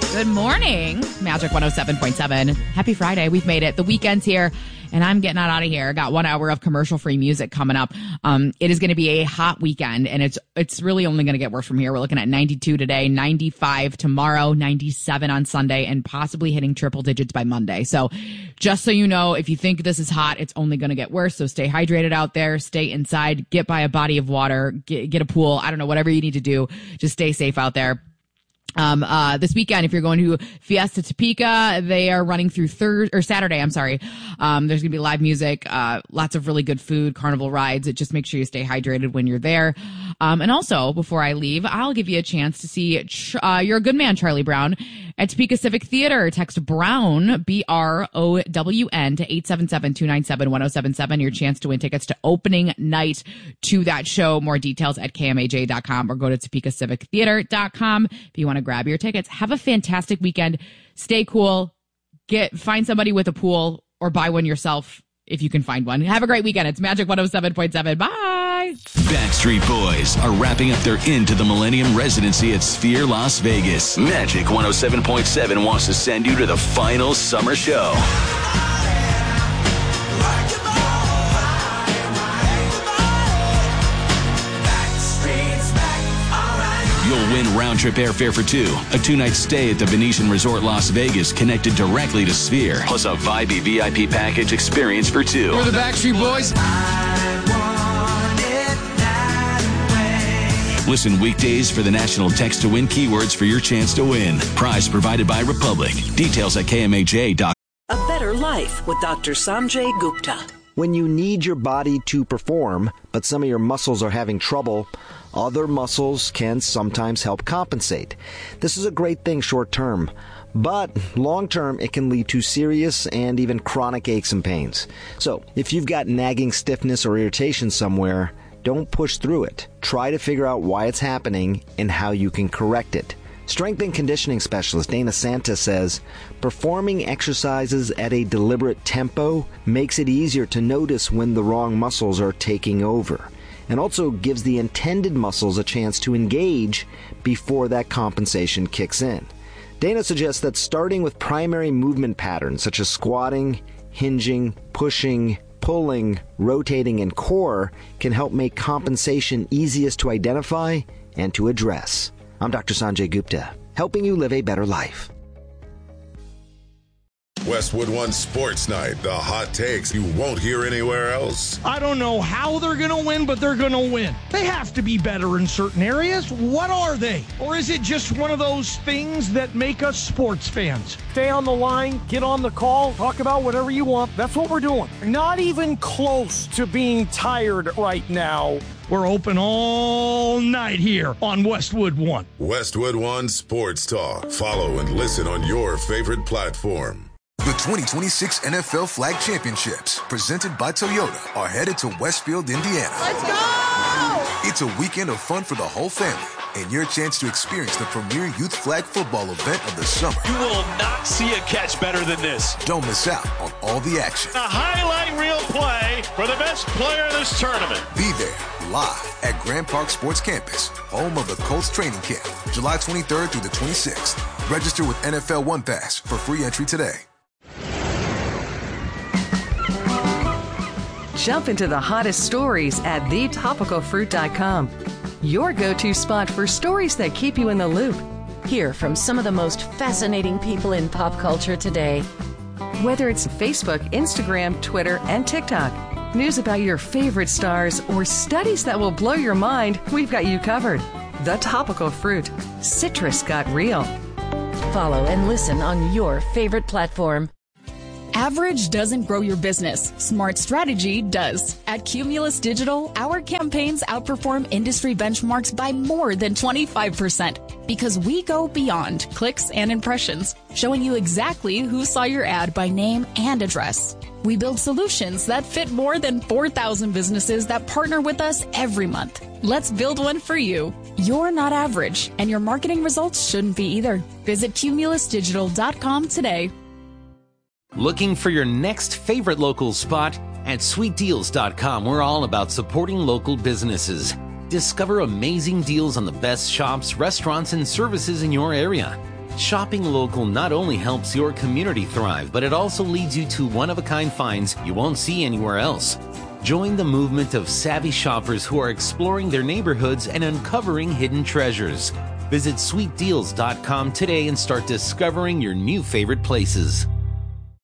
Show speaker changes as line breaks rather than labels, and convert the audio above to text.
Good morning, Magic 107.7. Happy Friday. We've made it. The weekend's here, and I'm getting out of here. Got 1 hour of commercial-free music coming up. It is going to be a hot weekend, and it's really only going to get worse from here. We're looking at 92 today, 95 tomorrow, 97 on Sunday, and possibly hitting triple digits by Monday. So just so you know, if you think this is hot, it's only going to get worse. So stay hydrated out there, stay inside, get by a body of water, get a pool. I don't know, whatever you need to do. Just stay safe out there. This weekend, if you're going to Fiesta Topeka, they are running through Saturday. I'm sorry. There's gonna be live music, lots of really good food, carnival rides. Just make sure you stay hydrated when you're there. And also, before I leave, I'll give you a chance to see You're a Good Man, Charlie Brown at Topeka Civic Theater. Text Brown, BROWN to 877-297-1077. Your chance to win tickets to opening night to that show. More details at KMAJ.com or go to TopekaCivicTheater.com if you want to grab your tickets. Have a fantastic weekend. Stay cool. Find somebody with a pool or buy one yourself if you can find one. Have a great weekend. It's Magic 107.7. Bye.
Backstreet Boys are wrapping up their Into the Millennium residency at Sphere Las Vegas. Magic 107.7 wants to send you to the final summer show. You'll win round-trip airfare for two, a two-night stay at the Venetian Resort Las Vegas connected directly to Sphere, plus a Vibey VIP package experience for two.
We're the Backstreet Boys.
Listen weekdays for the national text-to-win keywords for your chance to win. Prize provided by Republic. Details at KMAJ.com.
A better life with Dr. Sanjay Gupta.
When you need your body to perform, but some of your muscles are having trouble, other muscles can sometimes help compensate. This is a great thing short term, but long term it can lead to serious and even chronic aches and pains. So if you've got nagging stiffness or irritation somewhere, don't push through it. Try to figure out why it's happening and how you can correct it. Strength and conditioning specialist Dana Santa says, performing exercises at a deliberate tempo makes it easier to notice when the wrong muscles are taking over, and also gives the intended muscles a chance to engage before that compensation kicks in. Dana suggests that starting with primary movement patterns such as squatting, hinging, pushing, pulling, rotating, and core can help make compensation easiest to identify and to address. I'm Dr. Sanjay Gupta, helping you live a better life.
Westwood One Sports Night, the hot takes you won't hear anywhere else.
I don't know how they're going to win, but they're going to win. They have to be better in certain areas. What are they? Or is it just one of those things that make us sports fans? Stay on the line, get on the call, talk about whatever you want. That's what we're doing. Not even close to being tired right now. We're open all night here on Westwood One.
Westwood One Sports Talk. Follow and listen on your favorite platform.
The 2026 NFL Flag Championships, presented by Toyota, are headed to Westfield, Indiana.
Let's go!
It's a weekend of fun for the whole family and your chance to experience the premier youth flag football event of the summer.
You will not see a catch better than this.
Don't miss out on all the action.
A highlight reel play for the best player in this tournament.
Be there live at Grand Park Sports Campus, home of the Colts training camp, July 23rd through the 26th. Register with NFL One Pass for free entry today.
Jump into the hottest stories at thetopicalfruit.com. Your go-to spot for stories that keep you in the loop.
Hear from some of the most fascinating people in pop culture today.
Whether it's Facebook, Instagram, Twitter, and TikTok, news about your favorite stars, or studies that will blow your mind, we've got you covered. The Topical Fruit. Citrus got real.
Follow and listen on your favorite platform.
Average doesn't grow your business. Smart strategy does. At Cumulus Digital, our campaigns outperform industry benchmarks by more than 25% because we go beyond clicks and impressions, showing you exactly who saw your ad by name and address. We build solutions that fit more than 4,000 businesses that partner with us every month. Let's build one for you. You're not average, and your marketing results shouldn't be either. Visit cumulusdigital.com today.
Looking for your next favorite local spot? At sweetdeals.com, we're all about supporting local businesses. Discover amazing deals on the best shops, restaurants, and services in your area. Shopping local not only helps your community thrive, but it also leads you to one-of-a-kind finds you won't see anywhere else. Join the movement of savvy shoppers who are exploring their neighborhoods and uncovering hidden treasures. Visit sweetdeals.com today and start discovering your new favorite places.